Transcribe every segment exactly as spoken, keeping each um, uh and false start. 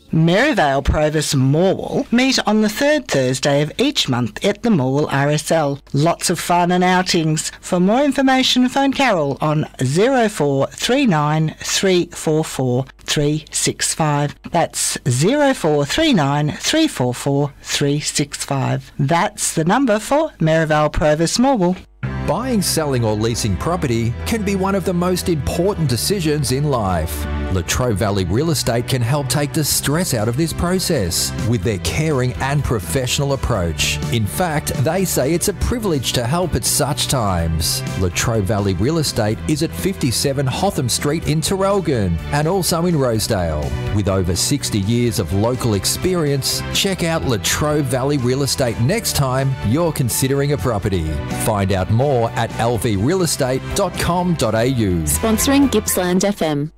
Maryvale, Provis, Morwell meet on the third Thursday of each month at the Morwell R S L. Lots of fun and outings. For more information, phone Carol on zero four three nine three four four three six five. That's zero four three nine three four four three six five. That's the number for Maryvale, Provis, Morwell. Buying, selling or leasing property can be one of the most important decisions in life. Latrobe Valley Real Estate can help take the stress out of this process with their caring and professional approach. In fact, they say it's a privilege to help at such times. Latrobe Valley Real Estate is at fifty-seven Hotham Street in Terrelgan and also in Rosedale. With over sixty years of local experience, check out Latrobe Valley Real Estate next time you're considering a property. Find out more at l v real estate dot com dot a u. Sponsoring Gippsland F M.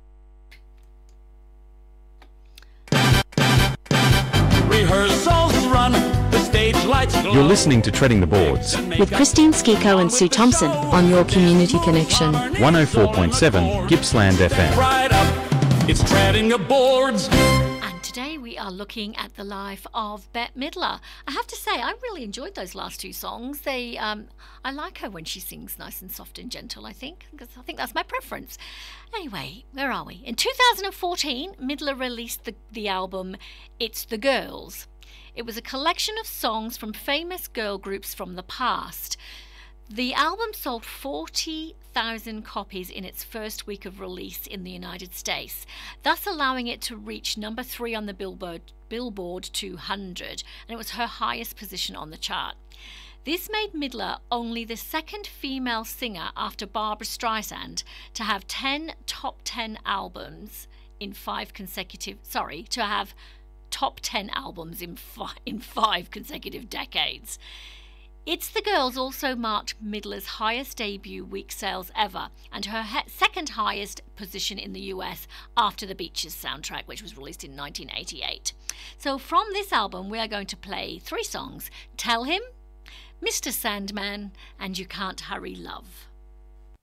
Rehearsals run, the stage lights glow. You're listening to Treading the Boards With Christine Skiko and Sue Thompson on your Community Connection. one oh four point seven Gippsland F M. Right up, it's Treading the Boards. Today we are looking at the life of Bette Midler. I have to say, I really enjoyed those last two songs. They, um, I like her when she sings nice and soft and gentle, I think, because I think that's my preference. Anyway, where are we? In two thousand fourteen, Midler released the, the album It's the Girls. It was a collection of songs from famous girl groups from the past. The album sold forty thousand copies in its first week of release in the United States, thus allowing it to reach number three on the Billboard, Billboard two hundred, and it was her highest position on the chart. This made Midler only the second female singer after Barbra Streisand to have ten top ten albums in five consecutive, sorry, to have top ten albums in, fi- in five consecutive decades. It's the Girls also marked Midler's highest debut week sales ever and her he- second highest position in the U S after the Beaches soundtrack, which was released in nineteen eighty-eight. So from this album, we are going to play three songs: Tell Him, Mister Sandman, and You Can't Hurry Love.